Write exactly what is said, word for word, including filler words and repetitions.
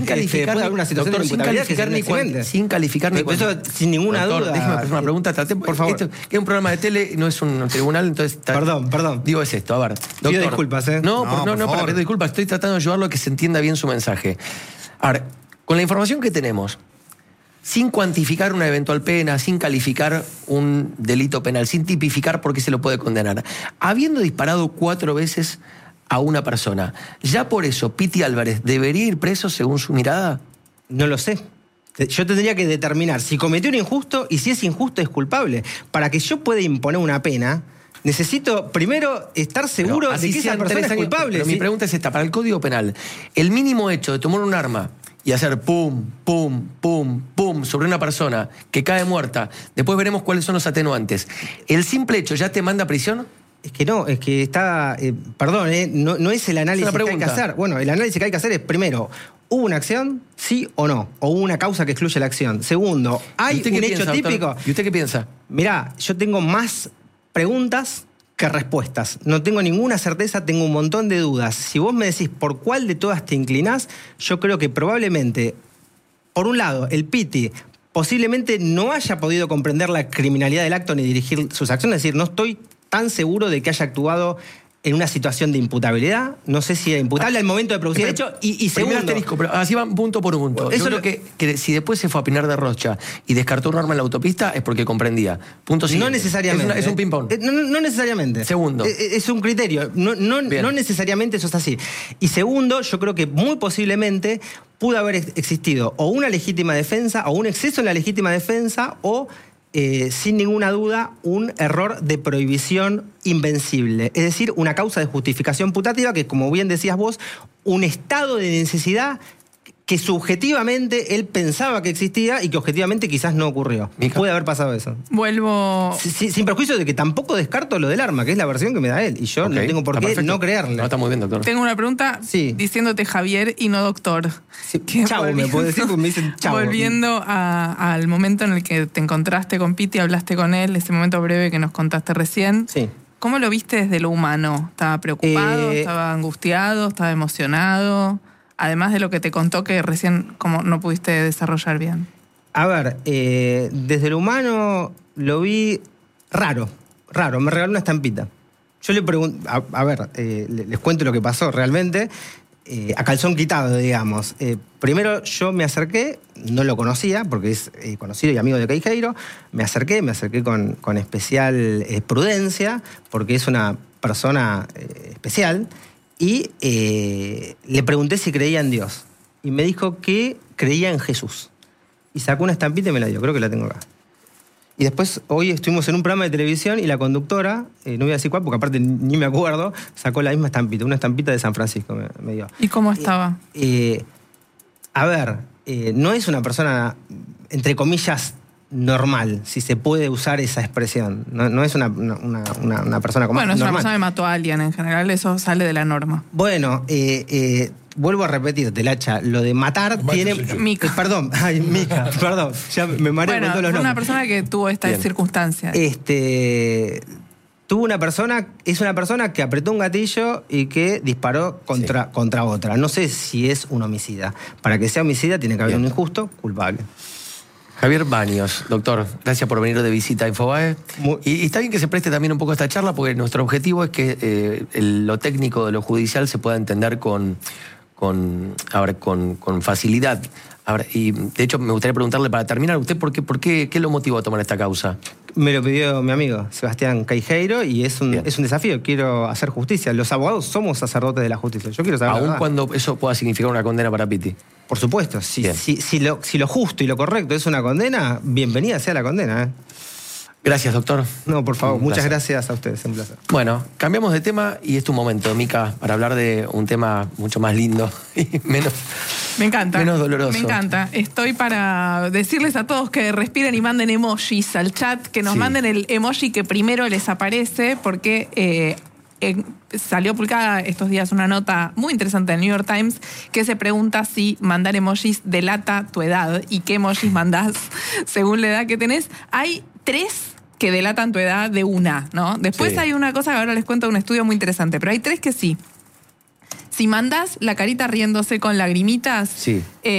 calificar puede haber una situación doctor, de imputabilidad sin calificar que ni cuan, sin calificar ni cuan... Eso sin ninguna doctor, duda. Déjeme hacer una pregunta. Traté, por favor. Esto es un programa de tele, no es un tribunal, entonces... Está, perdón, perdón. Digo, es esto, a ver. Doctor, Pido disculpas, ¿eh? No, no, por, no, por no para pedir disculpas. Estoy tratando de ayudarlo a que se entienda bien su mensaje. A ver, con la información que tenemos, sin cuantificar una eventual pena, sin calificar un delito penal, sin tipificar por qué se lo puede condenar, habiendo disparado cuatro veces a una persona, ¿ya por eso Piti Álvarez debería ir preso según su mirada? No lo sé. Yo tendría que determinar si cometió un injusto y si es injusto es culpable. Para que yo pueda imponer una pena, necesito primero estar seguro de que esa persona es culpable. Pero ¿sí? Mi pregunta es esta, para el Código Penal, el mínimo hecho de tomar un arma y hacer pum, pum, pum, pum sobre una persona que cae muerta, después veremos cuáles son los atenuantes, ¿el simple hecho ya te manda a prisión? Es que no, es que está... Eh, perdón, eh, no, no es el análisis es que hay que hacer. Bueno, el análisis que hay que hacer es, primero, ¿hubo una acción? ¿Sí o no? ¿O hubo una causa que excluye la acción? Segundo, ¿hay un hecho piensa, típico? Doctor? ¿Y usted qué piensa? Mirá, yo tengo más preguntas que respuestas. No tengo ninguna certeza, tengo un montón de dudas. Si vos me decís por cuál de todas te inclinás, yo creo que probablemente, por un lado, el Piti posiblemente no haya podido comprender la criminalidad del acto ni dirigir sus acciones. Es decir, no estoy tan seguro de que haya actuado en una situación de imputabilidad. No sé si era imputable al momento de producir el hecho. Y, y segundo... Asterisco, pero así van punto por punto. Eso Yo creo lo... que, que si después se fue a Pinar de Rocha y descartó un arma en la autopista es porque comprendía. Punto siguiente. No necesariamente. Es, una, es un ping-pong. Eh, no, no necesariamente. Segundo. Es, es un criterio. No, no, no necesariamente eso es así. Y segundo, yo creo que muy posiblemente pudo haber existido o una legítima defensa o un exceso en la legítima defensa o... Eh, sin ninguna duda, un error de prohibición invencible. Es decir, una causa de justificación putativa que, como bien decías vos, un estado de necesidad que subjetivamente él pensaba que existía y que objetivamente quizás no ocurrió. Mija. Puede haber pasado eso. Vuelvo... Sin, sin perjuicio de que tampoco descarto lo del arma, que es la versión que me da él. Y yo okay. no tengo por qué perfecto. no creerle. No, está muy bien, doctor. Tengo una pregunta sí. diciéndote Javier y no doctor. Sí. Chau, me puedo decir porque me dicen chau. Volviendo a, al momento en el que te encontraste con Piti, hablaste con él, ese momento breve que nos contaste recién. Sí. ¿Cómo lo viste desde lo humano? ¿Estaba preocupado? Eh... ¿Estaba angustiado? ¿Estaba emocionado? Además de lo que te contó que recién como no pudiste desarrollar bien. A ver, eh, desde lo humano lo vi raro, raro. Me regaló una estampita. Yo le pregunté, a, a ver, eh, les cuento lo que pasó realmente, eh, a calzón quitado, digamos. Eh, primero yo me acerqué, no lo conocía, porque es eh, conocido y amigo de Queijeiro. Me acerqué, me acerqué con, con especial eh, prudencia, porque es una persona eh, especial. Y eh, le pregunté si creía en Dios. Y me dijo que creía en Jesús. Y sacó una estampita y me la dio. Creo que la tengo acá. Y después, hoy estuvimos en un programa de televisión y la conductora, eh, no voy a decir cuál, porque aparte ni me acuerdo, sacó la misma estampita. Una estampita de San Francisco me, me dio. ¿Y cómo estaba? Eh, eh, a ver, eh, no es una persona, entre comillas, normal, si se puede usar esa expresión. No, no es una, una, una, una persona como Bueno, es normal. una persona que mató a alguien, en general eso sale de la norma. Bueno, eh, eh, vuelvo a repetirte, Lacha, lo de matar Bueno, tiene... sí, sí. Mica. Eh, perdón, ay, Mica, perdón, ya me mareo bueno, con todos los fue nombres. una persona que tuvo esta Bien. circunstancia. Este... Tuvo una persona, es una persona que apretó un gatillo y que disparó contra, sí. contra otra. No sé si es un homicida. Para que sea homicida tiene que haber Bien. un injusto culpable. Javier Baños, doctor, gracias por venir de visita a Infobae. Muy... Y, y está bien que se preste también un poco a esta charla porque nuestro objetivo es que eh, el, lo técnico de lo judicial se pueda entender con, con, a ver, con, con facilidad. A ver, y de hecho me gustaría preguntarle para terminar, ¿usted por qué, por qué, qué lo motivó a tomar esta causa? Me lo pidió mi amigo Sebastián Queijeiro y es un, es un desafío. Quiero hacer justicia. Los abogados somos sacerdotes de la justicia. Yo quiero saber. Aún cuando eso pueda significar una condena para Piti. Por supuesto. Si, si, si, lo, si lo justo y lo correcto es una condena, bienvenida sea la condena. ¿eh? Gracias, doctor. No, por favor. Un muchas placer. gracias a ustedes. Un placer. Bueno, cambiamos de tema y es tu momento, Mica, para hablar de un tema mucho más lindo y menos... Me encanta. Menos doloroso. Me encanta. Estoy para decirles a todos que respiren y manden emojis al chat, que nos sí. manden el emoji que primero les aparece, porque eh, eh, salió publicada estos días una nota muy interesante del New York Times que se pregunta si mandar emojis delata tu edad y qué emojis mandás según la edad que tenés. Hay tres que delatan tu edad de una, ¿no? Después sí. hay una cosa que ahora les cuento de un estudio muy interesante, pero hay tres que sí. Si mandás la carita riéndose con lagrimitas... Sí. Eh,